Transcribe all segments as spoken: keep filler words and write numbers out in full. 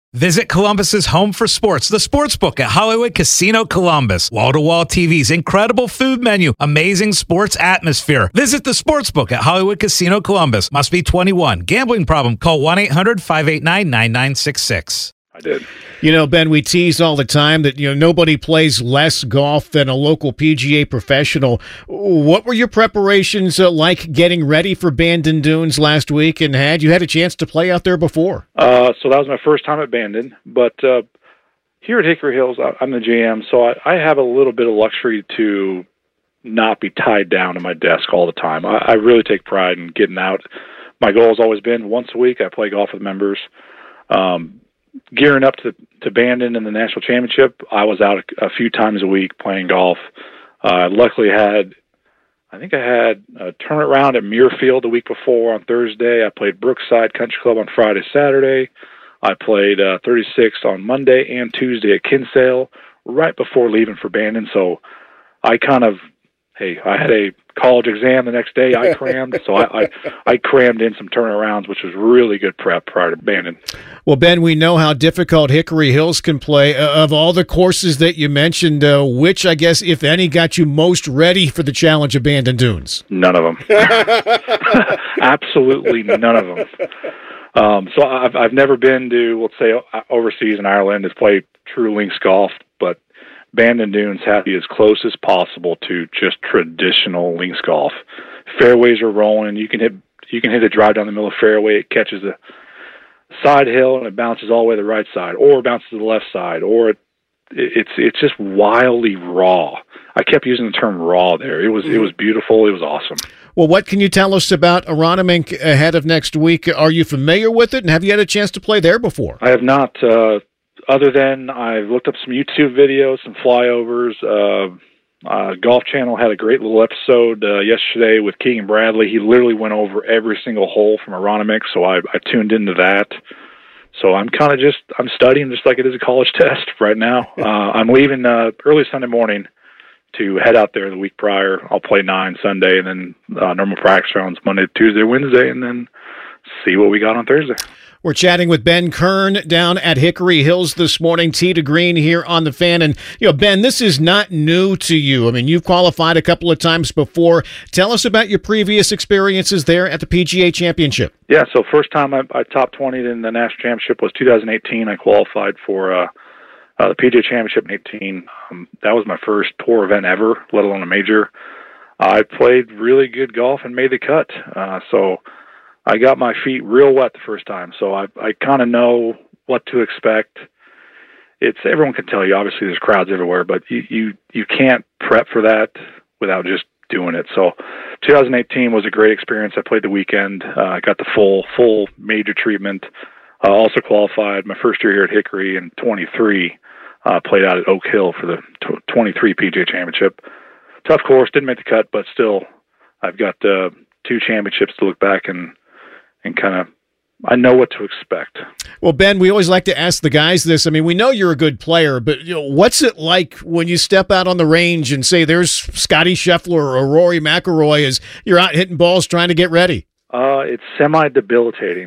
Visit Columbus's home for sports, the Sportsbook at Hollywood Casino Columbus. Wall-to-wall T Vs, incredible food menu, amazing sports atmosphere. Visit the Sportsbook at Hollywood Casino Columbus. Must be twenty-one. Gambling problem? Call one eight hundred five eight nine nine nine six six. I did. You know, Ben, we tease all the time that, you know, nobody plays less golf than a local P G A professional. What were your preparations uh, like getting ready for Bandon Dunes last week, and had you had a chance to play out there before? Uh, so that was my first time at Bandon, but uh, here at Hickory Hills, I'm the G M, so I, I have a little bit of luxury to not be tied down to my desk all the time. I, I really take pride in getting out. My goal has always been once a week I play golf with members. Um, gearing up to, to Bandon in the national championship, I was out a, a few times a week playing golf. I uh, luckily had, I think I had a tournament round at Muirfield the week before on Thursday. I played Brookside Country Club on Friday, Saturday. I played uh, thirty-six on Monday and Tuesday at Kinsale right before leaving for Bandon. So I kind of, hey, I had a college exam the next day. I crammed, so I, I I crammed in some tournament rounds, which was really good prep prior to Bandon. Well, Ben, we know how difficult Hickory Hills can play. Uh, of all the courses that you mentioned, uh, which, I guess, if any, got you most ready for the challenge of Bandon Dunes? None of them. Absolutely none of them. Um, so I've I've never been to, let's say, overseas in Ireland to play true links golf, but Bandon Dunes have to be as close as possible to just traditional links golf. Fairways are rolling. You can hit you can hit a drive down the middle of the fairway. It catches a side hill and it bounces all the way to the right side, or bounces to the left side, or it, it's it's just wildly raw. I kept using the term raw there. It was it was beautiful. It was awesome. Well, what can you tell us about Aronimink ahead of next week? Are you familiar with it, and have you had a chance to play there before? I have not. Uh, Other than I've looked up some YouTube videos, some flyovers. Uh, uh, Golf Channel had a great little episode uh, yesterday with Keegan Bradley. He literally went over every single hole from Aronimink, so I, I tuned into that. So I'm kind of just, I'm studying just like it is a college test right now. Uh, I'm leaving uh, early Sunday morning to head out there the week prior. I'll play nine Sunday, and then uh, normal practice rounds Monday, Tuesday, Wednesday, and then see what we got on Thursday. We're chatting with Ben Kern down at Hickory Hills this morning, tee to green here on The Fan. And, you know, Ben, this is not new to you. I mean, you've qualified a couple of times before. Tell us about your previous experiences there at the P G A Championship. Yeah, so first time I, I top twenty'd in the National Championship was two thousand eighteen. I qualified for uh, uh, the P G A Championship in eighteen. Um, that was my first tour event ever, let alone a major. I played really good golf and made the cut. Uh, so... I got my feet real wet the first time, so I I kind of know what to expect. It's everyone can tell you. Obviously, there's crowds everywhere, but you you, you can't prep for that without just doing it. So, twenty eighteen was a great experience. I played the weekend. I uh, got the full full major treatment. I uh, also qualified my first year here at Hickory in twenty-three. Uh, played out at Oak Hill for the twenty-three P G A Championship. Tough course, didn't make the cut, but still, I've got uh, two championships to look back and. and kind of, I know what to expect. Well, Ben, we always like to ask the guys this. I mean, we know you're a good player, but you know, what's it like when you step out on the range and say there's Scotty Scheffler or Rory McIlroy as you're out hitting balls trying to get ready? Uh, it's semi-debilitating.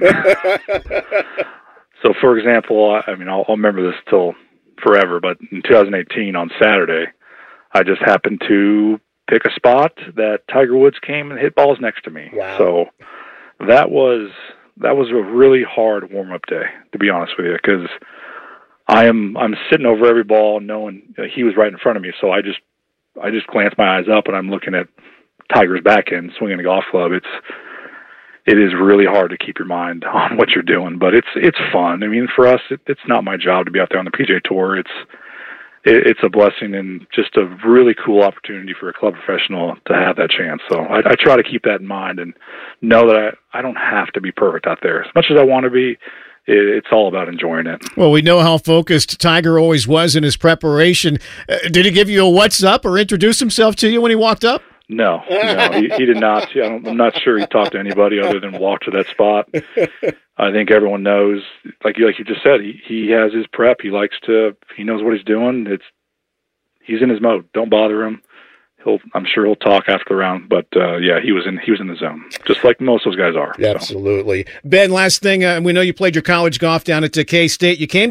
So, for example, I mean, I'll, I'll remember this till forever, but in two thousand eighteen on Saturday, I just happened to pick a spot that Tiger Woods came and hit balls next to me. Wow. So that was that was a really hard warm-up day, to be honest with you, because I am I'm sitting over every ball knowing you know, he was right in front of me. So I just I just glanced my eyes up and I'm looking at Tiger's back end swinging a golf club. It's it is really hard to keep your mind on what you're doing, but it's it's fun. I mean, for us, it, it's not my job to be out there on the P G A Tour. It's it, it's a blessing and just a really cool opportunity for a club professional to have that chance. So I, I try to keep that in mind and know that I, I don't have to be perfect out there. As much as I want to be, it, it's all about enjoying it. Well, we know how focused Tiger always was in his preparation. Uh, did he give you a what's up or introduce himself to you when he walked up? No, no, he, he did not. I don't, I'm not sure he talked to anybody other than walk to that spot. I think everyone knows, like you, like you just said, he, he has his prep. He likes to, he knows what he's doing. It's, he's in his mode. Don't bother him. He'll, I'm sure he'll talk after the round, but uh, yeah, he was in, he was in the zone, just like most of those guys are. Absolutely. So. Ben, last thing, uh, we know you played your college golf down at K-State. You came